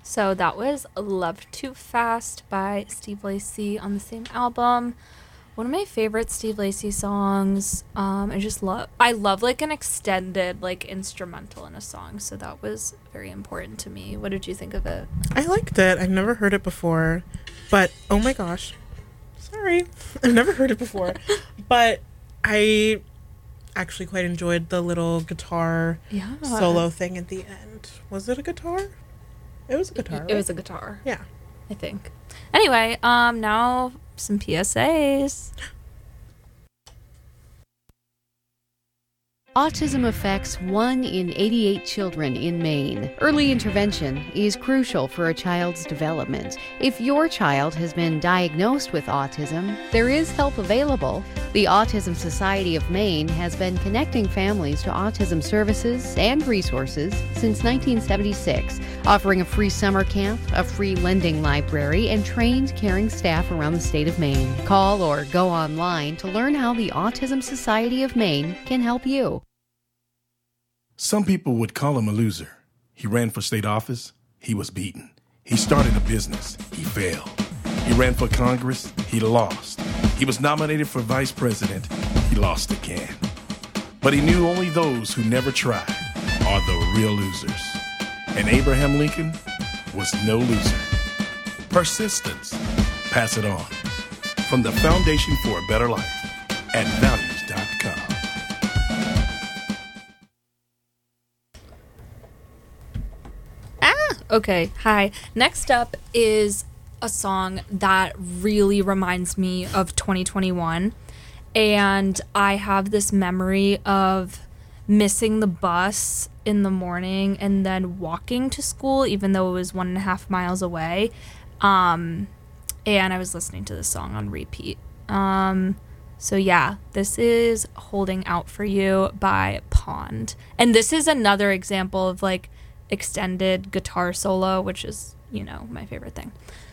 So that was Love Too Fast by Steve Lacy on the same album. One of my favorite Steve Lacy songs. I love like an extended like instrumental in a song. So that was very important to me. What did you think of it? I liked it. I've never heard it before, but oh my gosh. Sorry. I've never heard it before, but I actually quite enjoyed the little guitar solo thing at the end. Was it a guitar? It was a guitar, right? It was a guitar. Yeah. I think. Anyway, now some PSAs. Autism affects 1 in 88 children in Maine. Early intervention is crucial for a child's development. If your child has been diagnosed with autism, there is help available. The Autism Society of Maine has been connecting families to autism services and resources since 1976, offering a free summer camp, a free lending library, and trained caring staff around the state of Maine. Call or go online to learn how the Autism Society of Maine can help you. Some people would call him a loser. He ran for state office. He was beaten. He started a business. He failed. He ran for Congress. He lost. He was nominated for vice president. He lost again. But he knew only those who never tried are the real losers. And Abraham Lincoln was no loser. Persistence. Pass it on. From the Foundation for a Better Life at values.com. Okay, hi. Next up is a song that really reminds me of 2021. And I have this memory of missing the bus in the morning and then walking to school, even though it was 1.5 miles away. And I was listening to this song on repeat. So yeah, this is Holding Out for You by Pond. And this is another example of like extended guitar solo, which is, you know, my favorite thing.